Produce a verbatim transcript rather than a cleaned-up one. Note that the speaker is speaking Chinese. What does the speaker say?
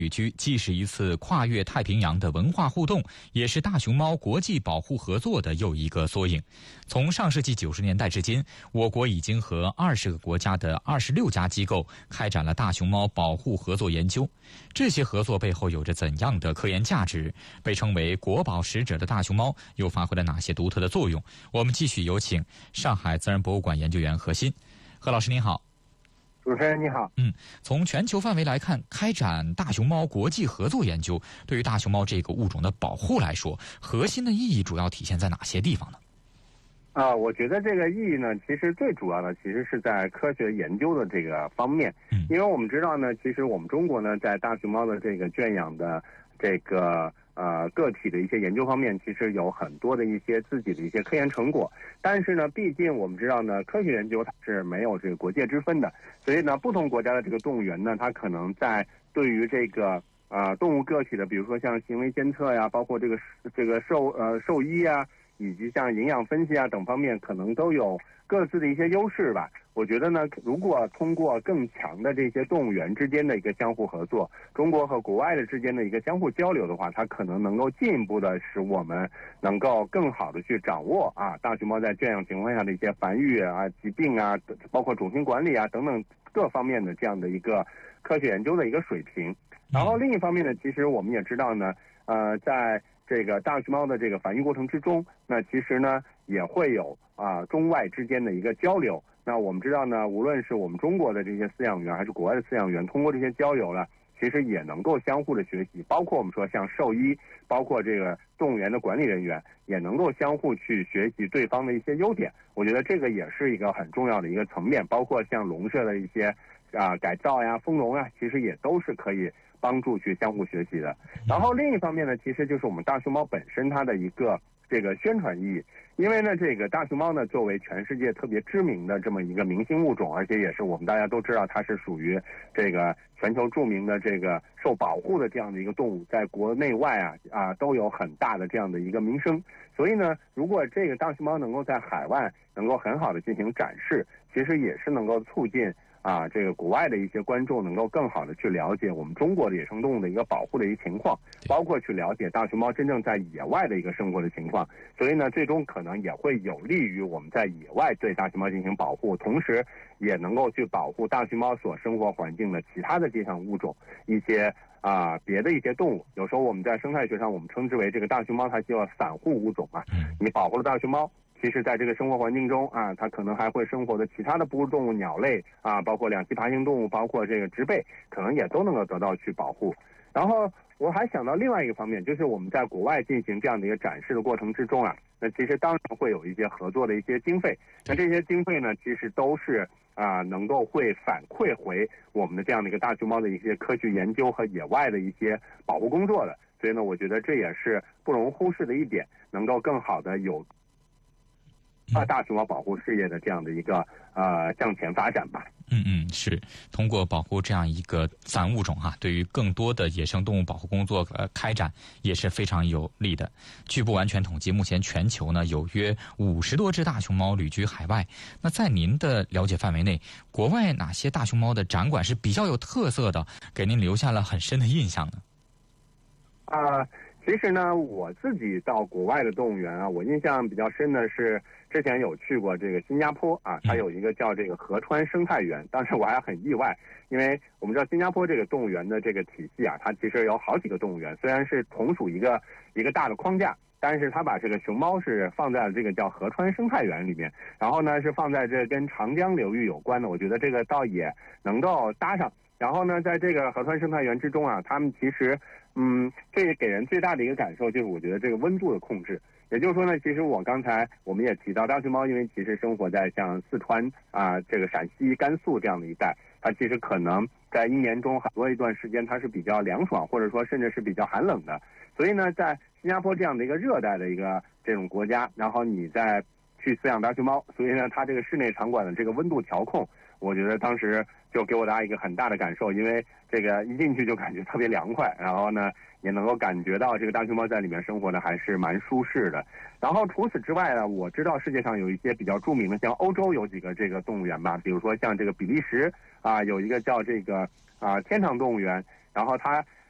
旅居既是一次跨越太平洋的文化互动，也是大熊猫国际保护合作的又一个缩影。从上世纪九十年代至今，我国已经和二十个国家的二十六家机构开展了大熊猫保护合作研究。这些合作背后有着怎样的科研价值？被称为国宝使者的大熊猫又发挥了哪些独特的作用？我们继续有请上海自然博物馆研究员何鑫。何老师您好。 主持人你好。 嗯，从全球范围来看，开展大熊猫国际合作研究，对于大熊猫这个物种的保护来说，核心的意义主要体现在哪些地方呢？ 啊，我觉得这个意义呢，其实最主要的其实是在科学研究的这个方面。嗯，因为我们知道呢，其实我们中国呢，在大熊猫的这个圈养的这个呃个体的一些研究方面，其实有很多的一些自己的一些科研成果。但是呢，毕竟我们知道呢，科学研究它是没有这个国界之分的，所以呢，不同国家的这个动物园呢，它可能在对于这个呃动物个体的，比如说像行为监测呀，包括这个这个兽呃兽医啊，以及像营养分析啊等方面，可能都有各自的一些优势吧。我觉得呢，如果通过更强的这些动物园之间的一个相互合作，中国和国外的之间的一个相互交流的话，它可能能够进一步的使我们能够更好的去掌握啊大熊猫在圈养情况下的一些繁育啊、疾病啊，包括种群管理啊等等各方面的这样的一个科学研究的一个水平。然后另一方面呢，其实我们也知道呢，呃，在这个大熊猫的这个繁育过程之中，那其实呢也会有啊中外之间的一个交流。那我们知道呢，无论是我们中国的这些饲养员还是国外的饲养员，通过这些交流呢，其实也能够相互的学习，包括我们说像兽医，包括这个动物园的管理人员，也能够相互去学习对方的一些优点。我觉得这个也是一个很重要的一个层面，包括像笼舍的一些啊改造呀、丰容啊，其实也都是可以帮助去相互学习的。然后另一方面呢，其实就是我们大熊猫本身它的一个这个宣传意义。因为呢，这个大熊猫呢，作为全世界特别知名的这么一个明星物种，而且也是我们大家都知道它是属于这个全球著名的这个受保护的这样的一个动物，在国内外啊啊都有很大的这样的一个名声。所以呢，如果这个大熊猫能够在海外能够很好的进行展示，其实也是能够促进啊，这个国外的一些观众能够更好的去了解我们中国的野生动物的一个保护的一个情况，包括去了解大熊猫真正在野外的一个生活的情况。所以呢，最终可能也会有利于我们在野外对大熊猫进行保护，同时也能够去保护大熊猫所生活环境的其他的这项物种，一些啊别的一些动物。有时候我们在生态学上，我们称之为这个大熊猫它叫散户物种啊。你保护了大熊猫，其实在这个生活环境中啊，它可能还会生活的其他的哺乳动物、鸟类啊，包括两栖爬行动物，包括这个植被，可能也都能够得到去保护。然后我还想到另外一个方面，就是我们在国外进行这样的一个展示的过程之中啊，那其实当然会有一些合作的一些经费，那这些经费呢，其实都是啊能够会反馈回我们的这样的一个大熊猫的一些科学研究和野外的一些保护工作的。所以呢，我觉得这也是不容忽视的一点，能够更好的有啊大熊猫保护事业的这样的一个呃向前发展吧。 嗯嗯，是通过保护这样一个散物种哈、啊，对于更多的野生动物保护工作呃开展也是非常有利的。据不完全统计，目前全球呢有约五十多只大熊猫旅居海外。那在您的了解范围内，国外哪些大熊猫的展馆是比较有特色的，给您留下了很深的印象呢？ 啊、呃，其实呢，我自己到国外的动物园啊，我印象比较深的是之前有去过这个新加坡啊，它有一个叫这个河川生态园。当时我还很意外，因为我们知道新加坡这个动物园的这个体系啊，它其实有好几个动物园，虽然是同属一个一个大的框架，但是它把这个熊猫是放在了这个叫河川生态园里面，然后呢是放在这跟长江流域有关的，我觉得这个倒也能够搭上。然后呢，在这个河川生态园之中啊，他们其实，嗯，这给人最大的一个感受就是，我觉得这个温度的控制。也就是说呢，其实我刚才我们也提到，大熊猫因为其实生活在像四川啊、这个陕西、甘肃这样的一带，它其实可能在一年中很多一段时间它是比较凉爽，或者说甚至是比较寒冷的。所以呢，在新加坡这样的一个热带的一个这种国家，然后你再去饲养大熊猫，所以呢，它这个室内场馆的这个温度调控，我觉得当时就给我大家一个很大的感受，因为这个一进去就感觉特别凉快，然后呢也能够感觉到这个大熊猫在里面生活的还是蛮舒适的。然后除此之外呢，我知道世界上有一些比较著名的，像欧洲有几个这个动物园吧，比如说像这个比利时啊，有一个叫这个啊天堂动物园，然后它